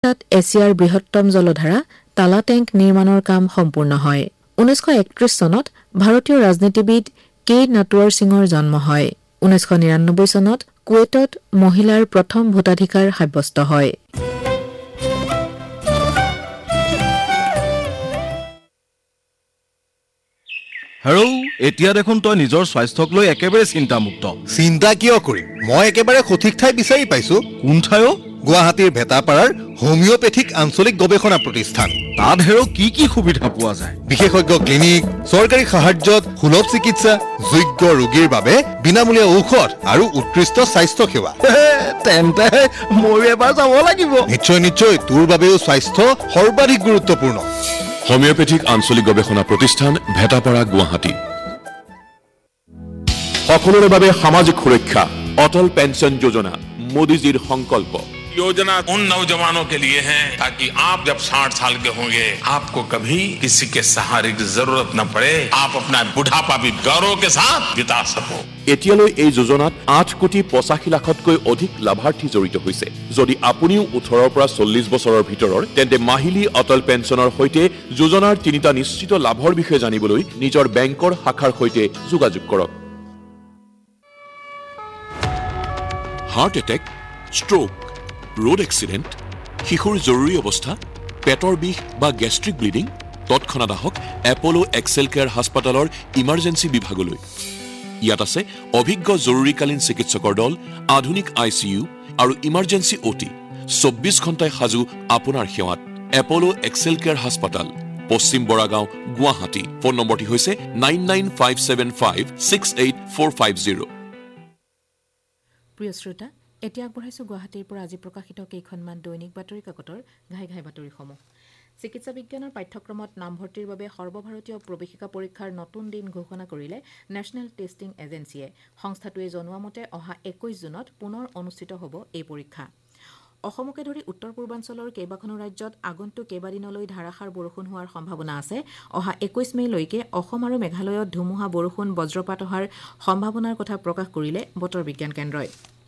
তাত এছিয়াৰ বৃহত্তম জলধাৰা তালা টেংক নিৰ্মাণৰ কাম সম্পূৰ্ণ হয় 1931 চনত ভাৰতীয় ৰাজনীতিবিদ কে নাটৱাৰ সিঙৰ জন্ম হয় 1999 চনত কুৱেটত মহিলাৰ প্ৰথম ভোটাধিকাৰ সাব্যস্ত হয় হেৰো এতিয়া দেখোন তই নিজৰ স্বাস্থ্যক লৈ একেবাৰে চিন্তামুক্ত চিন্তা কিয় কৰিম মই একেবাৰে সঠিক ঠাই বিচাৰি পাইছো কোন ঠাইও গুৱাহাটীৰ ভেটাপাৰাৰ হোমিওপেথিক আঞ্চলিক গৱেষণা প্ৰতিষ্ঠান তাত হেৰো কি সুবিধা পোৱা যায় বিশেষজ্ঞ ক্লিনিক চৰকাৰী সাহায্যত সুলভ চিকিৎসা যোগ্য ৰোগীৰ বাবে বিনামূলীয়া ঔষধ আৰু উৎকৃষ্ট স্বাস্থ্য সেৱা তেন্তে মই এবাৰ যাব লাগিব নিশ্চয় তোৰ বাবেও স্বাস্থ্য সৰ্বাধিক গুৰুত্বপূৰ্ণ হোমিওপেথিক আঞ্চলিক গৱেষণা প্ৰতিষ্ঠান ভেটাপাৰা গুৱাহাটী সকলোৰে বাবে সামাজিক সুৰক্ষা অটল পেঞ্চন যোজনা মোদীজীৰ সংকল্প योजना उन नौजवानों के लिए है ताकि आप जब 60 साल के होंगे आपको कभी किसी के सहारे की जरूरत न पड़े आप अपना बुढ़ापा भी गौरव के साथ बिता सको এতিয়ালৈ এই যোজনাত 8,85,00,000তকৈ অধিক লাভাৰ্থী জড়িত হৈছে যদি আপুনিও 18 পৰা 40 বছৰৰ ভিতৰৰ তেন্তে মাহিলী অটল পেঞ্চনৰ সৈতে যোজনাৰ তিনিটা নিশ্চিত লাভৰ বিষয়ে জানিবলৈ নিজৰ বেংকৰ শাখাৰ সৈতে যোগাযোগ কৰক heart attack stroke road accident शिशुर जरूरी अवस्था पेटर बिष बा gastric bleeding तत्क्षणात आहक Apollo Excel care हास्पाताলৰ इमार्जेंसी विभागলৈ ইয়াত আছে অভিজ্ঞ জৰুৰীকালীন চিকিৎসকৰ দল আধুনিক আইসিইউ আৰু ইমার্জেন্সি ওটি 24 ঘণ্টাই সাজু আপোনাৰ সেৱাত এপোলো এক্সেল কেয়াৰ হাস্পাতাল পশ্চিম বৰাগাঁও গুৱাহাটী ফোন নম্বৰটি হৈছে 9957568450 প্ৰিয় শ্ৰোতা এতিয়া আগবঢ়াইছো গুৱাহাটীৰ পৰা আজি প্ৰকাশিত কেইখনমান দৈনিক বাতৰি কাকতৰ ঘাই বাতৰিসমূহ চিকিৎসা বিজ্ঞানৰ পাঠ্যক্ৰমত নামভৰ্তিৰ বাবে সৰ্বভাৰতীয় প্ৰৱেশিকা পৰীক্ষাৰ নতুন দিন ঘোষণা কৰিলে নেশ্যনেল টেষ্টিং এজেন্সিয়ে সংস্থাটোৱে জনোৱা মতে অহা 21 জুনত পুনৰ অনুষ্ঠিত হ'ব এই পৰীক্ষা অসমকে ধৰি উত্তৰ পূৰ্বাঞ্চলৰ কেইবাখনো ৰাজ্যত আগন্তুক কেইবাদিনলৈ ধাৰাসাৰ বৰষুণ হোৱাৰ সম্ভাৱনা আছে অহা 21 মেলৈকে অসম আৰু মেঘালয়ত ধুমুহা বৰষুণ বজ্ৰপাত হোৱাৰ সম্ভাৱনাৰ কথা প্ৰকাশ কৰিলে বতৰ বিজ্ঞান কেন্দ্ৰই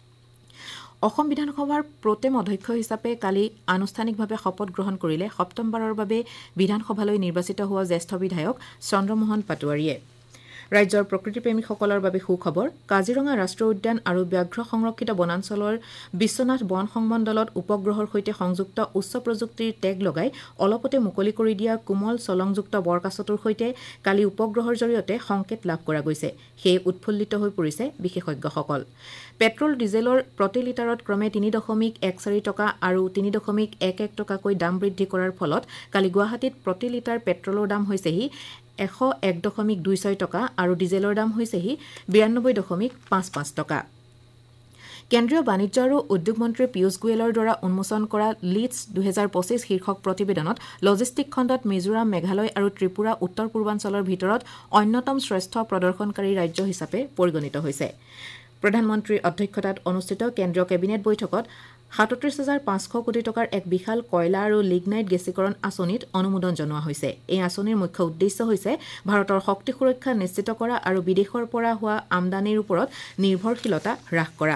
অসম বিধানসভাৰ প্ৰটেম অধ্যক্ষ হিচাপে কালি আনুষ্ঠানিকভাৱে শপত গ্ৰহণ কৰিলে সপ্তমবাৰৰ বাবে বিধানসভালৈ নিৰ্বাচিত হোৱা জ্যেষ্ঠ বিধায়ক চন্দ্ৰমোহন পাটোৱাৰীয়ে ৰাজ্যৰ প্ৰকৃতিপ্ৰেমীসকলৰ বাবে সুখবৰ কাজিৰঙা ৰাষ্ট্ৰীয় উদ্যান আৰু ব্যাঘ্ৰ সংৰক্ষিত বনাঞ্চলৰ বিশ্বনাথ বন সংমণ্ডলত উপগ্ৰহৰ সৈতে সংযুক্ত উচ্চ প্ৰযুক্তিৰ টেগ লগাই অলপতে মুকলি কৰি দিয়া কোমল চলংযুক্ত বৰকাছটোৰ সৈতে কালি উপগ্ৰহৰ জৰিয়তে সংকেত লাভ কৰা গৈছে সেয়ে উৎফুল্লিত হৈ পৰিছে বিশেষজ্ঞসকল পেট্ৰল ডিজেলৰ প্ৰতি লিটাৰত ক্ৰমে 3.14 টকা আৰু 3.11 টকাকৈ দাম বৃদ্ধি কৰাৰ ফলত কালি গুৱাহাটীত প্ৰতি লিটাৰ পেট্ৰলৰ দাম হৈছেহি 101.26 টকা আৰু ডিজেলৰ দাম হৈছেহি 92.55 টকা কেন্দ্ৰীয় বাণিজ্য আৰু উদ্যোগ মন্ত্ৰী পীয়ূষ গোয়েলৰ দ্বাৰা উন্মোচন কৰা লিডছ 2025 শীৰ্ষক প্ৰতিবেদনত লজিষ্টিক খণ্ডত মিজোৰাম মেঘালয় আৰু ত্ৰিপুৰা উত্তৰ পূৰ্বাঞ্চলৰ ভিতৰত অন্যতম শ্ৰেষ্ঠ প্ৰদৰ্শনকাৰী ৰাজ্য হিচাপে পৰিগণিত হৈছে প্ৰধানমন্ত্ৰীৰ অধ্যক্ষতাত অনুষ্ঠিত কেন্দ্ৰীয় কেবিনেট বৈঠকত ৩৭,৫০০ কোটি টকাৰ এক বিশাল কয়লা আৰু লিগনাইট গেছিকৰণ আঁচনিত অনুমোদন জনোৱা হৈছে এই আঁচনিৰ মুখ্য উদ্দেশ্য হৈছে ভাৰতৰ শক্তি সুৰক্ষা নিশ্চিত কৰা আৰু বিদেশৰ পৰা হোৱা আমদানিৰ ওপৰত নিৰ্ভৰশীলতা হ্ৰাস কৰা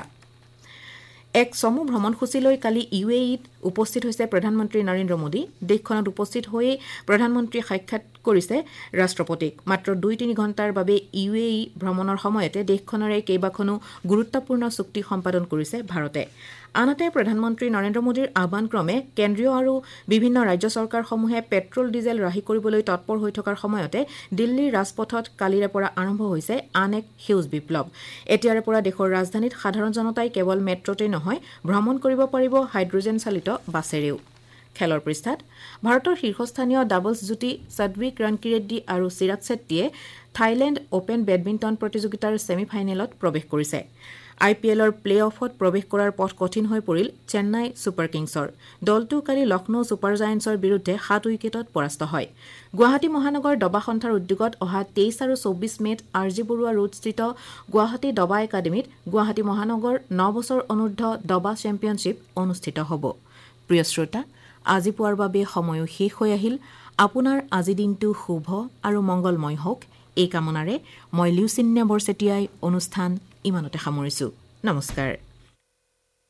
এক চমু ভ্ৰমণসূচীলৈ কালি ইউএইত উপস্থিত হৈছে প্ৰধানমন্ত্ৰী নৰেন্দ্ৰ মোদী দেশখনত উপস্থিত হৈ প্ৰধানমন্ত্ৰী সাক্ষাৎ কৰিছে ৰাষ্ট্ৰপতিক মাত্ৰ 2-3 ঘণ্টাৰ বাবে ইউএই ভ্ৰমণৰ সময়তে দেশখনৰে কেইবাখনো গুৰুত্বপূৰ্ণ চুক্তি সম্পাদন কৰিছে ভাৰতে আনহাতে প্ৰধানমন্ত্ৰী নৰেন্দ্ৰ মোদীৰ আহ্বানক্ৰমে কেন্দ্ৰীয় আৰু বিভিন্ন ৰাজ্য চৰকাৰসমূহে পেট্ৰল ডিজেল ৰাহি কৰিবলৈ তৎপৰ হৈ থকাৰ সময়তে দিল্লীৰ ৰাজপথত কালিৰে পৰা আৰম্ভ হৈছে আন এক সেউজ বিপ্লৱ এতিয়াৰে পৰা দেশৰ ৰাজধানীত সাধাৰণ জনতাই কেৱল মেট্ৰতে নহয় ভ্ৰমণ কৰিব পাৰিব হাইড্ৰজেন চালিত বাছেৰেও খেলৰ পৃষ্ঠাত ভাৰতৰ শীৰ্ষস্থানীয় ডাবলছ যুটি সাদৱিক ৰাণকিৰেড্ডী আৰু চিৰাগ শেট্টীয়ে থাইলেণ্ড অপেন বেডমিণ্টন প্ৰতিযোগিতাৰ ছেমিফাইনেলত প্ৰৱেশ কৰিছে আইপিএলৰ প্লে অফত প্ৰৱেশ কৰাৰ পথ কঠিন হৈ পৰিল চেন্নাই ছুপাৰ কিংছৰ দলটো কালি লক্ষ্ণৌ ছুপাৰ জায়েন্টছৰ বিৰুদ্ধে 7 উইকেটত পৰাস্ত হয় গুৱাহাটী মহানগৰ দবা সন্থাৰ উদ্যোগত অহা 23 আৰু 24 মেত আৰজি বৰুৱা ৰোডস্থিত গুৱাহাটী দবা একাডেমীত গুৱাহাটী মহানগৰ 9 বছৰ অনুৰ্ধ দবা চেম্পিয়নশ্বিপ অনুষ্ঠিত হ'ব প্ৰিয় শ্ৰোতা আজি পুৱাৰ বাবে সময়ো শেষ হৈ আহিল আপোনাৰ আজি দিনটো শুভ আৰু মংগলময় হওক এই কামনাৰে মই লিউচিন্যা বৰচেতিয়াই অনুষ্ঠান ইমানতে সামৰিছো নমস্কাৰ